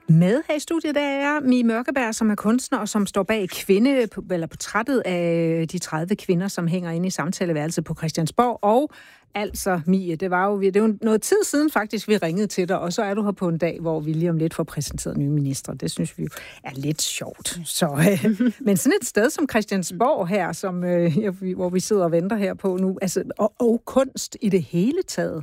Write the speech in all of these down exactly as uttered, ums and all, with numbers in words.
Med her i studiet, der er Mie Mørkeberg, som er kunstner og som står bag kvinde, eller portrættet af de tredive kvinder, som hænger inde i samtaleværelset på Christiansborg. Og altså, Mie, det var jo, det er jo noget tid siden faktisk, vi ringede til dig, og så er du her på en dag, hvor vi lige om lidt får præsenteret nye ministre. Det synes vi jo er lidt sjovt. Så, øh, men sådan et sted som Christiansborg her, som, øh, hvor vi sidder og venter her på nu, altså, og, og kunst i det hele taget.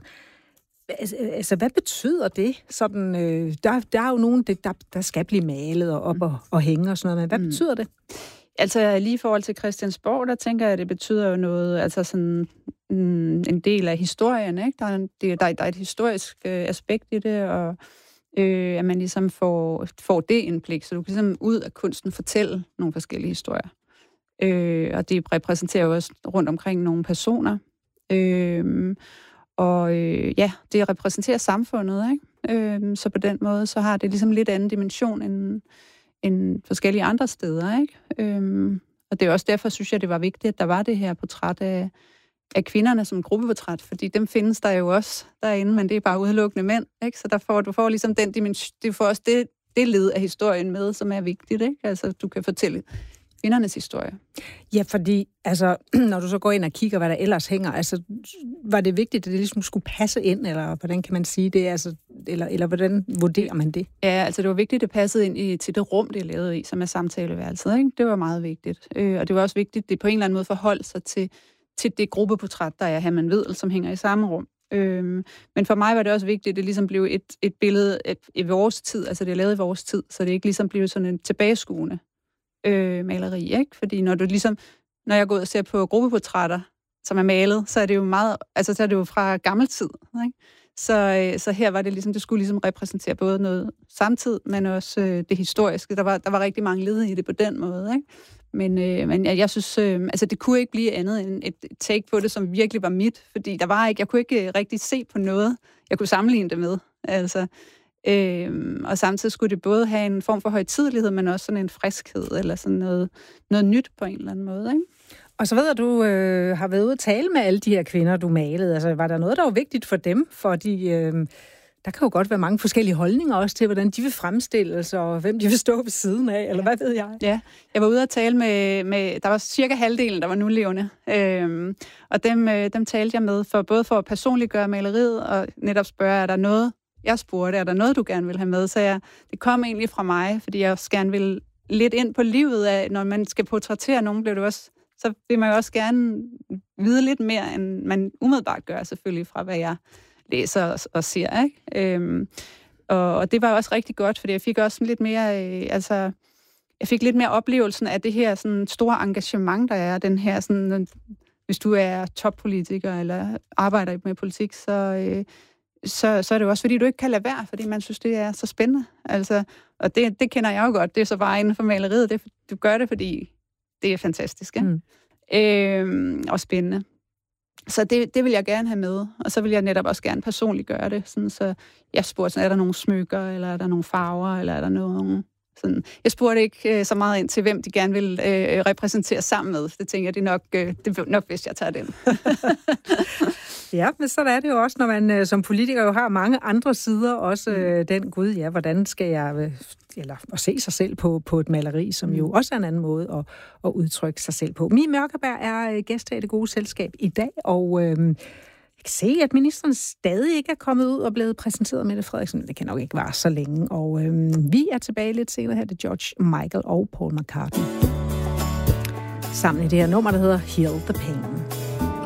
Altså, hvad betyder det? Sådan, øh, der, der er jo nogen, der, der skal blive malet og op og, og hænge og sådan noget, men hvad mm. betyder det? Altså, lige i forhold til Christiansborg, der tænker jeg, at det betyder jo noget, altså sådan mm, en del af historien, ikke? Der er, en, det, der, der er et historisk øh, aspekt i det, og øh, at man ligesom får, får det indblik, så du kan ligesom ud af kunsten fortælle nogle forskellige historier. Øh, og det repræsenterer jo også rundt omkring nogle personer. Øh, Og øh, ja, det repræsenterer samfundet, ikke? Øh, så på den måde, så har det ligesom lidt anden dimension end, end forskellige andre steder, ikke? Øh, og det er også derfor, synes jeg, det var vigtigt, at der var det her portræt af, af kvinderne som gruppeportræt, fordi dem findes der jo også derinde, men det er bare udelukkende mænd, ikke? Så der får, du får ligesom den dimension, du får også det, det led af historien med, som er vigtigt, ikke? Altså, du kan fortælle kvindernes historie. Ja, fordi altså, når du så går ind og kigger, hvad der ellers hænger, altså, var det vigtigt, at det ligesom skulle passe ind, eller hvordan kan man sige det, altså, eller, eller hvordan vurderer man det? Ja, altså det var vigtigt, at det passede ind i, til det rum, det er lavet i, som er samtaleværelset, ikke? Det var meget vigtigt. Øh, og det var også vigtigt, at det på en eller anden måde forholdt sig til, til det gruppeportræt, der er Herman Vedel, som hænger i samme rum. Øh, men for mig var det også vigtigt, at det ligesom blev et, et billede et, i vores tid, altså det er lavet i vores tid, så det ikke ligesom blev sådan en tilbageskuende Øh, maleri, ikke? Fordi når du ligesom, når jeg går ud og ser på gruppeportrætter, som er malet, så er det jo meget, altså så er det jo fra gammel tid, ikke? Så, øh, så her var det ligesom, det skulle ligesom repræsentere både noget samtid, men også øh, det historiske. Der var, der var rigtig mange led i det på den måde, ikke? Men, øh, men jeg, jeg synes, øh, altså det kunne ikke blive andet end et take på det, som virkelig var mit, fordi der var ikke, jeg kunne ikke rigtig se på noget, jeg kunne sammenligne det med, altså. Øhm, og samtidig skulle det både have en form for højtidelighed, men også sådan en friskhed, eller sådan noget, noget nyt på en eller anden måde, ikke? Og så ved jeg, at du øh, har været ude at tale med alle de her kvinder, du malede. Altså, var der noget, der var vigtigt for dem? Fordi øh, der kan jo godt være mange forskellige holdninger også til, hvordan de vil fremstilles, og hvem de vil stå ved siden af, eller ja. Hvad ved jeg? Ja, jeg var ude at tale med, med der var cirka halvdelen, der var nulevende. Øhm, og dem, øh, dem talte jeg med, for både for at personliggøre maleriet, og netop spørge, er der noget, jeg spurgte, er der noget, du gerne vil have med? Så jeg, det kom egentlig fra mig, fordi jeg også gerne vil lidt ind på livet af, når man skal portrættere nogen, bliver det også, så vil man jo også gerne vide lidt mere, end man umiddelbart gør, selvfølgelig, fra hvad jeg læser og, og ser, ikke? Øhm, og, og det var også rigtig godt, fordi jeg fik også lidt mere, øh, altså, jeg fik lidt mere oplevelsen af det her sådan store engagement, der er, den her sådan, hvis du er toppolitiker eller arbejder med politik, så øh, Så, så er det jo også, fordi du ikke kan lade være, fordi man synes, det er så spændende. Altså, og det, det kender jeg jo godt. Det er så bare inden for maleriet. Det, du gør det, fordi det er fantastisk. Ikke? Mm. Øhm, og spændende. Så det, det vil jeg gerne have med. Og så vil jeg netop også gerne personligt gøre det. Sådan, så jeg spurgte, sådan, er der nogle smykker, eller er der nogle farver, eller er der nogle... Sådan. Jeg spurgte ikke øh, så meget ind til, hvem de gerne vil øh, repræsentere sammen med. Det tænker jeg, det er nok, øh, det er nok hvis jeg tager den. Ja, men så er det jo også, når man øh, som politiker jo har mange andre sider, også øh, den, gud, ja, hvordan skal jeg, øh, eller at se sig selv på, på et maleri, som jo også er en anden måde at, at udtrykke sig selv på. Mie Mørkeberg er øh, gæst her i Det Gode Selskab i dag, og øh, jeg kan se, at ministeren stadig ikke er kommet ud og blevet præsenteret med Mette Frederiksen. Det kan nok ikke vare så længe, og øh, vi er tilbage lidt senere her til George Michael og Paul McCartney. Sammen i det her nummer, der hedder Heal the Pain.